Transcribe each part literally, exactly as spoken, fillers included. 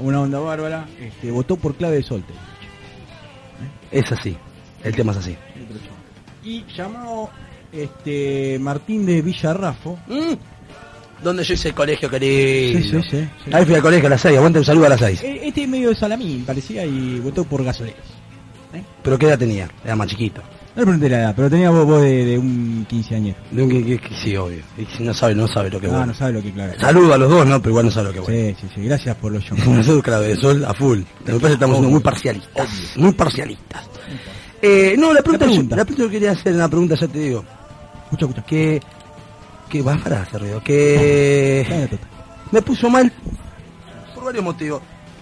una onda bárbara, este, votó por Clave de Sol. ¿Eh? Es así, el tema es así. Y llamó este Martín de Villarrafo. ¿Mm? Donde yo hice el colegio, querido. Sí, sí, sí, sí. Ahí fui al colegio a las seis, aguante un saludo a las seis. Este medio de Salamín parecía y votó por Gasoleros. ¿Eh? ¿Pero qué edad tenía? Era más chiquito. No le pregunté la edad, pero tenía voz, voz de, de un quinceañero. De un que, que, que sí, obvio. Y si no sabe, no sabe lo que Ah, bueno. no sabe lo que clave. Saludo a los dos, ¿no? Pero igual no sabe lo que bueno. Sí, sí, sí. Gracias por los shows. Nosotros Clave de Sol a full. Me parece que estamos siendo muy parcialistas. Muy parcialistas. Eh, no, la pregunta, La pregunta. Yo, la pregunta que quería hacer, una pregunta, ya te digo. Escucha, escucha. Que... Que va a parar ese ruido. Que... Me puso mal. Por varios motivos.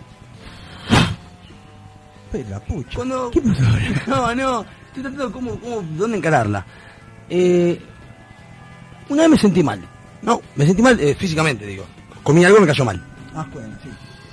Pero la pucha. Cuando... ¿Qué pasó ahora? No, no. Estoy tratando de cómo, cómo, dónde encararla. Eh, una vez me sentí mal. No, me sentí mal eh, físicamente, digo. Comí algo y me cayó mal. Ah, bueno, sí.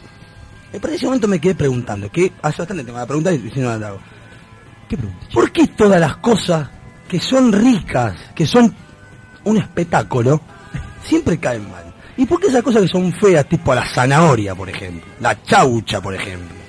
Eh, Para ese momento me quedé preguntando, que hace bastante tengo la pregunta y si no la hago. ¿Qué pregunta? ¿Por qué todas las cosas que son ricas, que son un espectáculo, siempre caen mal? ¿Y por qué esas cosas que son feas, tipo la zanahoria, por ejemplo? La chaucha, por ejemplo.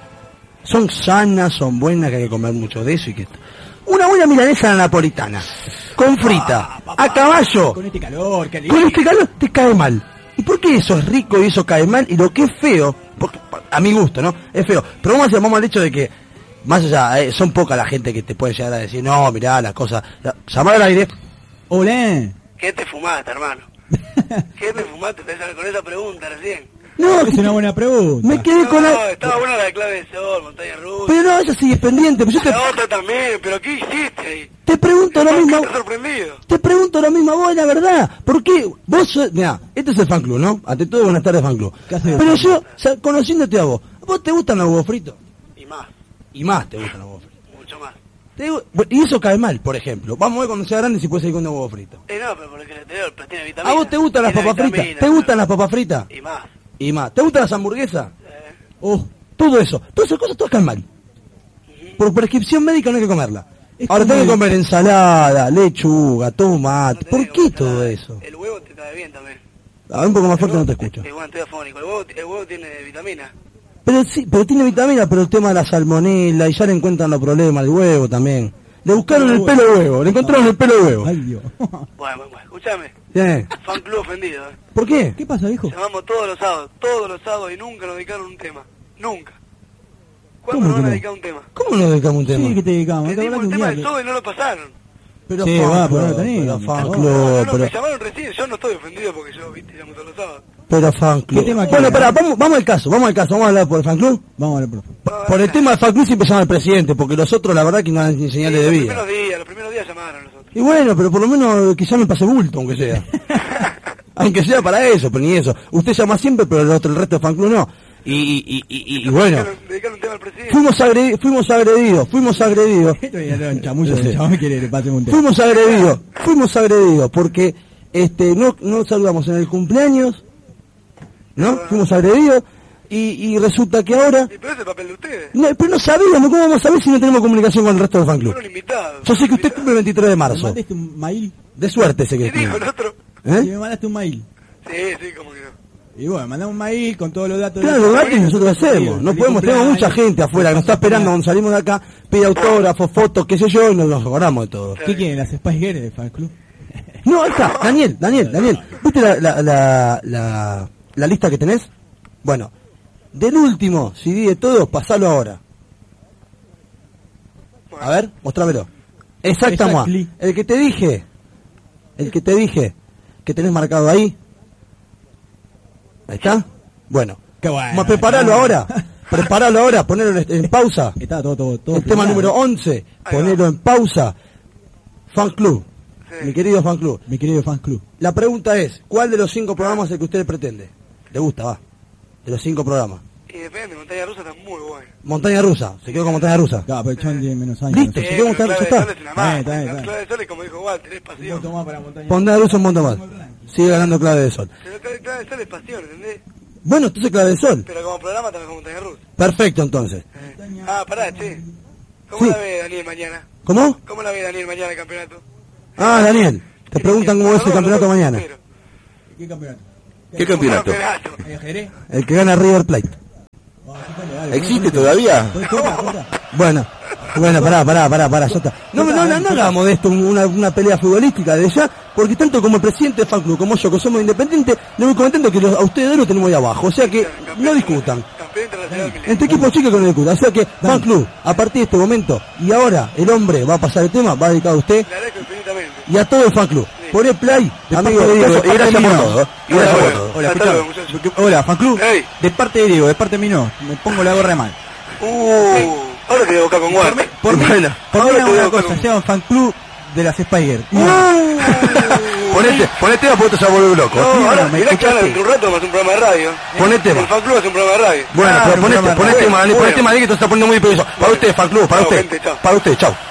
Son sanas, son buenas, que hay que comer mucho de eso y que esto. Una buena milanesa napolitana, con frita, a caballo, Con este calor, qué con este calor te cae mal. ¿Y por qué eso es rico y eso cae mal? Y lo que es feo, porque a mi gusto, ¿no? Es feo. Pero vamos a vamos al hecho de que, más allá, eh, son poca la gente que te puede llegar a decir, no, mirá, las cosas... La, llamar al aire. Hola. ¿Qué te fumaste, hermano? ¿Qué te fumaste te- con esa pregunta recién? No, Es una buena pregunta. me quedé No, con la... estaba buena la Clave de Sol, Montaña Rusa. Pero no, eso sigue pendiente. Pero yo te, La otra también, pero ¿qué hiciste ahí? te pregunto lo ¿Por qué mismo... estás sorprendido? Te pregunto lo mismo a vos, la verdad. ¿Por qué? Vos sos... Mirá, este es el fan club, ¿no? Ante todo, buenas tardes, fan club. ¿Qué haces? Pero yo, o sea, conociéndote a vos, ¿a vos te gustan los huevos fritos? Y más, Y más te gustan los huevos fritos. mucho más. Te digo- bueno, y eso cae mal, por ejemplo. Vamos a ver cuando sea grande si puedes seguir con huevos fritos. Eh, no, pero porque el exterior pero tiene vitamina. ¿A vos te gustan las Tiene papas fritas? vitamina, ¿Te gustan pero- las papas fritas? Y más. Y más. ¿Te gustan las hamburguesas? Eh, Oh, todo eso. Todas esas cosas todas caen mal. Por prescripción médica no hay que comerla. Es Ahora como tengo que el- comer ensalada, lechuga, tomate. no te ¿Por digo, qué no, todo nada. eso? El huevo te cae bien también. A ver, un poco más El fuerte no huevo- te escucho. Eh, bueno, estoy afónico. El huevo, el huevo tiene vitamina. Pero sí, pero tiene vitamina, pero el tema de la salmonela, y ya le encuentran los problemas al huevo también. Le buscaron el pelo de huevo, le encontraron el pelo de huevo. Ay, Dios. Bueno, bueno, bueno, escúchame. Bien. Fan club ofendido, eh. ¿Por qué? ¿Qué pasa, viejo? Llamamos todos los sábados, todos los sábados y nunca nos dedicaron un tema. Nunca. ¿Cuándo ¿Cómo nos van que a no? dedicar un tema? ¿Cómo nos dedicamos un tema? Sí, que te dedicamos. Le ¿Te dimos acordás el que tema un del día todo y no lo pasaron. Pero Sí, fan va, club, pero no tenés. pero fan No, club, no, no, pero, me llamaron recién, yo no estoy ofendido porque yo, viste, llamo todos los sábados. pero fan club. ¿Qué tema Bueno, quieres? pará, vamos, vamos al caso, vamos al caso, vamos a hablar por el fan club. Vamos a ver, profe. Por, por el tema del fan club siempre llama al presidente, porque los otros la verdad que no dan ni señales de los vida. primeros días, los primeros días llamaron nosotros. Y bueno, pero por lo menos que llame pase bulto, aunque sea. Aunque sea para eso, pero ni eso. Usted llama siempre, pero el, otro, el resto del fan club no. Y, y, y, y, y bueno, Dedicaron, dedicaron un tema al presidente. fuimos, agredi fuimos agredidos, fuimos agredidos. Esto ya era un chamullo, Sí. el chabón quiere que le pase un tema. Fuimos agredidos, fuimos agredidos, porque este no, no saludamos en el cumpleaños, ¿no? Fuimos agredidos, y, y resulta que ahora... Y pero ese es el papel de ustedes. No, pero no sabíamos, ¿cómo vamos a saber si no tenemos comunicación con el resto del fan club? Fueron invitados. Yo sé que usted cumple el veintitrés de ¿Me marzo. mandaste un mail? De suerte ese que ¿Qué dijo tiene. el otro? Si ¿Eh? me mandaste un mail. Sí, sí, como que no. Y bueno, mandá un mail con todos los datos. Claro, los datos nosotros hacemos. No podemos, tenemos mucha gente afuera que nos está esperando cuando salimos de acá, pide autógrafos, fotos, qué sé yo, y nos, nos acordamos de todo. ¿Qué quieren? ¿Las Spice Girls del fan club? No, ahí está, Daniel, Daniel, Daniel. ¿Viste la, la, la, la, la lista que tenés? Bueno, del último C D de todos, pasalo ahora. A ver, mostrámelo. Exactamente. Exactly. El que te dije, el que te dije, que tenés marcado ahí. Ahí está. Bueno, Qué bueno. vamos a prepararlo ahora. Preparalo ahora, ponerlo en, en pausa. Está todo, todo, todo. El tema planeado. número once, ponerlo en pausa. Fan club. Sí. Mi querido fan club. Mi querido fan club. La pregunta es, ¿cuál de los cinco programas es el que usted pretende? ¿Le gusta, va? De los cinco programas. Y depende, Montaña Rusa está muy buena. Montaña Rusa, se quedó con Montaña Rusa. Claro, pero el chabón tiene menos años. Listo. no sé. Si queremos pero estar- Clave ya de está. Sol es una Eh, más. está bien, está La bien. Clave de Sol es como dijo Walter, es Un pasión. voto más para Montaña. Montaña Rusa un montón más. Sigue ganando Clave de Sol. Pero Clave Clave de Sol es pasión, ¿entendés? Bueno, entonces Clave de Sol. Pero como programa también como Montaña Rusa. Perfecto, entonces. Eh. Ah, pará, che. ¿Cómo Sí. la ve Daniel mañana? ¿Cómo? ¿Cómo la ve Daniel mañana el campeonato? Ah, Daniel, te preguntan cómo es el campeonato mañana. ¿Qué campeonato? ¿Qué campeonato? ¿Hay ajedrez? El que gana River Plate. dale, ¿Existe dale, todavía? dale. Corta, corta. Bueno, bueno, pará, pará, pará, pará, Jota. No, no, no, no hagamos de esto una, una pelea futbolística de ya, porque tanto como el presidente del fan club como yo, que somos independientes, le voy comentando que los, a ustedes dos los tenemos ahí abajo. O sea que no discutan. Campeón internacional milenio. Entre equipos chicos que no discutan. O sea que, fan club, a partir de este momento, y ahora el hombre va a pasar el tema, va dedicado a usted Le agradezco infinitamente. y a todo el fan club. Poné play, amigo parte de de Diego, Diego, y gracias por mío. todo. Y Hola, gracias por hola. todo. Hola, Hasta escuchame. luego, muchachos. Hola, fan club. Hey. De parte de Diego, de parte de mí no. Me pongo la gorra de mal. Uh, ahora te voy a buscar con guante. Por mí, Bueno, por mí ahora te hago voy a una buscar cosa, con- sea un fan club de las Spiger. Ponete, ponete a porque te vas a volver loco. No, ahora ¿me mirá que ahora escuchaste? dentro de un rato vamos a hacer un programa de radio. Poné tema. El fan club hace un programa de radio. Bueno, Ah, pero un ponete, programa ponete, bueno, Maní, bueno. ponete, Maní, que te está poniendo muy peligroso. Para usted, fan club, para Chao, usted. gente, chao. Para usted, chao.